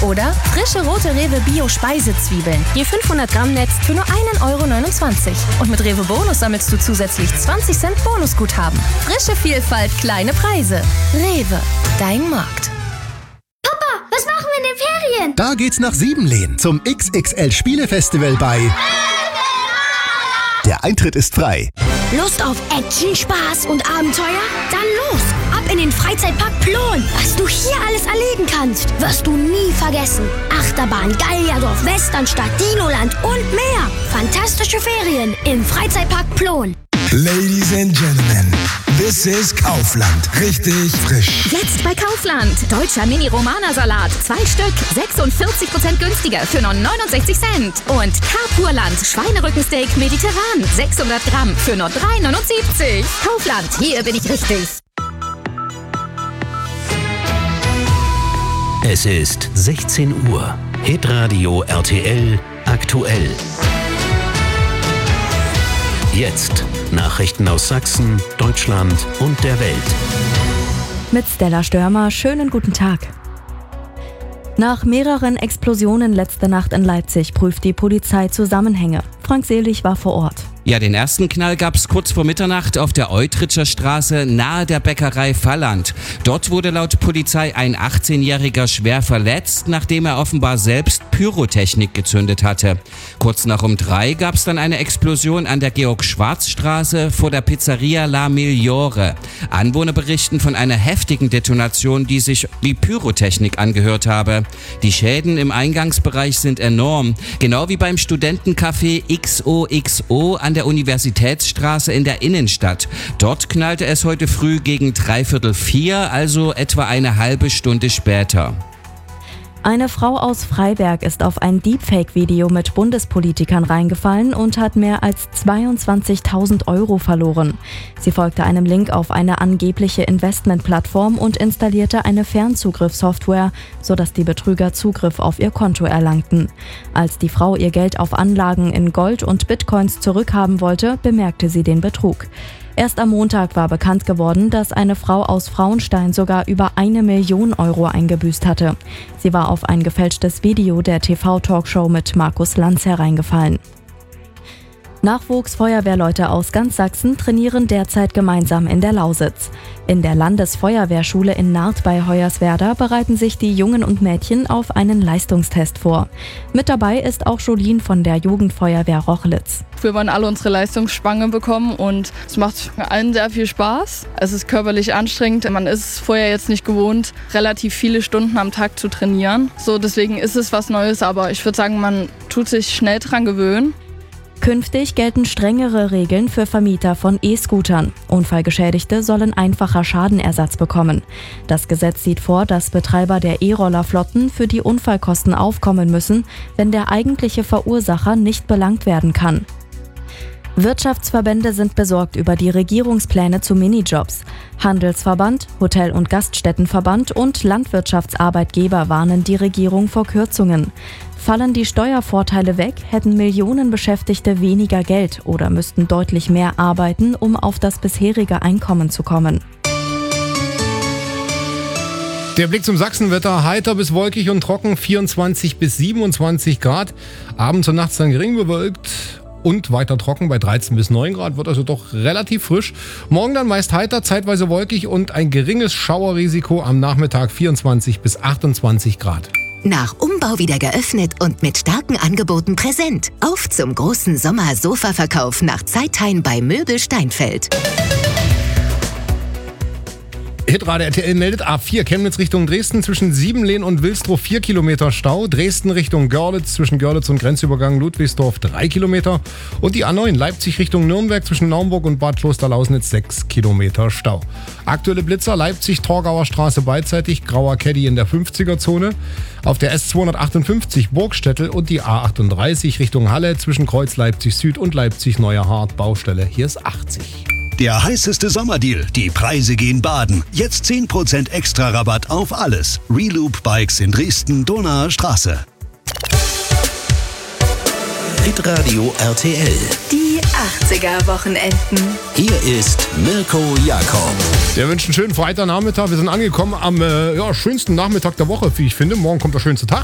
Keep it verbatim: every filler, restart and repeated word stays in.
Oder frische rote Rewe Bio-Speisezwiebeln. Je fünfhundert Gramm Netz für nur ein Euro neunundzwanzig. Und mit Rewe Bonus sammelst du zusätzlich zwanzig Cent Bonusguthaben. Frische Vielfalt, kleine Preise. Rewe, dein Markt. Papa, was machen wir in den Ferien? Da geht's nach Siebenlehn zum X X L-Spielefestival bei... Der Eintritt ist frei. Lust auf Action, Spaß und Abenteuer? Dann los! Ab in den Freizeitpark Plon! Was du hier alles erleben kannst, wirst du nie vergessen. Achterbahn, Gallierdorf, Westernstadt, Dinoland und mehr. Fantastische Ferien im Freizeitpark Plon. Ladies and Gentlemen, this is Kaufland. Richtig frisch. Jetzt bei Kaufland. Deutscher Mini-Romana-Salat. Zwei Stück. sechsundvierzig Prozent günstiger für nur neunundsechzig Cent. Und Carpurland. Schweinerückensteak mediterran. sechshundert Gramm für nur drei neunundsiebzig. Kaufland. Hier bin ich richtig. Es ist sechzehn Uhr. Hitradio R T L aktuell. Jetzt Nachrichten aus Sachsen, Deutschland und der Welt. Mit Stella Störmer, schönen guten Tag. Nach mehreren Explosionen letzte Nacht in Leipzig prüft die Polizei Zusammenhänge. Frank Selig war vor Ort. Ja, den ersten Knall gab's kurz vor Mitternacht auf der Eutritscher Straße nahe der Bäckerei Falland. Dort wurde laut Polizei ein achtzehnjähriger schwer verletzt, nachdem er offenbar selbst Pyrotechnik gezündet hatte. Kurz nach um drei gab's dann eine Explosion an der Georg-Schwarz-Straße vor der Pizzeria La Migliore. Anwohner berichten von einer heftigen Detonation, die sich wie Pyrotechnik angehört habe. Die Schäden im Eingangsbereich sind enorm, genau wie beim Studentencafé X O X O an der Universitätsstraße in der Innenstadt. Dort knallte es heute früh gegen dreiviertel vier, also etwa eine halbe Stunde später. Eine Frau aus Freiberg ist auf ein Deepfake-Video mit Bundespolitikern reingefallen und hat mehr als zweiundzwanzigtausend Euro verloren. Sie folgte einem Link auf eine angebliche Investmentplattform und installierte eine Fernzugriffssoftware, sodass die Betrüger Zugriff auf ihr Konto erlangten. Als die Frau ihr Geld auf Anlagen in Gold und Bitcoins zurückhaben wollte, bemerkte sie den Betrug. Erst am Montag war bekannt geworden, dass eine Frau aus Frauenstein sogar über eine Million Euro eingebüßt hatte. Sie war auf ein gefälschtes Video der T V-Talkshow mit Markus Lanz hereingefallen. Nachwuchsfeuerwehrleute aus ganz Sachsen trainieren derzeit gemeinsam in der Lausitz. In der Landesfeuerwehrschule in Naardt bei Hoyerswerda bereiten sich die Jungen und Mädchen auf einen Leistungstest vor. Mit dabei ist auch Jolien von der Jugendfeuerwehr Rochlitz. Wir wollen alle unsere Leistungsspange bekommen und es macht allen sehr viel Spaß. Es ist körperlich anstrengend. Man ist vorher jetzt nicht gewohnt, relativ viele Stunden am Tag zu trainieren. So, deswegen ist es was Neues, aber ich würde sagen, man tut sich schnell dran gewöhnen. Künftig gelten strengere Regeln für Vermieter von E-Scootern. Unfallgeschädigte sollen einfacher Schadenersatz bekommen. Das Gesetz sieht vor, dass Betreiber der E-Rollerflotten für die Unfallkosten aufkommen müssen, wenn der eigentliche Verursacher nicht belangt werden kann. Wirtschaftsverbände sind besorgt über die Regierungspläne zu Minijobs. Handelsverband, Hotel- und Gaststättenverband und Landwirtschaftsarbeitgeber warnen die Regierung vor Kürzungen. Fallen die Steuervorteile weg, hätten Millionen Beschäftigte weniger Geld oder müssten deutlich mehr arbeiten, um auf das bisherige Einkommen zu kommen. Der Blick zum Sachsenwetter, heiter bis wolkig und trocken, vierundzwanzig bis siebenundzwanzig Grad. Abends und nachts dann gering bewölkt und weiter trocken bei dreizehn bis neun Grad, wird also doch relativ frisch. Morgen dann meist heiter, zeitweise wolkig und ein geringes Schauerrisiko, am Nachmittag vierundzwanzig bis achtundzwanzig Grad. Nach Umbau wieder geöffnet und mit starken Angeboten präsent. Auf zum großen Sommer-Sofa-Verkauf nach Zeithain bei Möbel Steinfeld. Hitradio R T L meldet A vier Chemnitz Richtung Dresden zwischen Siebenlehn und Wilsdruff vier Kilometer Stau. Dresden Richtung Görlitz zwischen Görlitz und Grenzübergang Ludwigsdorf drei Kilometer. Und die A neun Leipzig Richtung Nürnberg zwischen Naumburg und Bad Klosterlausnitz sechs Kilometer Stau. Aktuelle Blitzer Leipzig Torgauer Straße beidseitig, grauer Caddy in der fünfziger-Zone. Auf der S zweihundertachtundfünfzig Burgstettel und die A achtunddreißig Richtung Halle zwischen Kreuz Leipzig Süd und Leipzig Neuer Hart Baustelle. Hier ist achtzig. Der heißeste Sommerdeal. Die Preise gehen baden. Jetzt zehn Prozent extra Rabatt auf alles. Reloop Bikes in Dresden, Donauer Straße. Hitradio R T L. Die achtziger-Wochenenden. Hier ist Mirko Jakob. Wir wünschen einen schönen Freitagnachmittag. Wir sind angekommen am äh, ja, schönsten Nachmittag der Woche, wie ich finde. Morgen kommt der schönste Tag.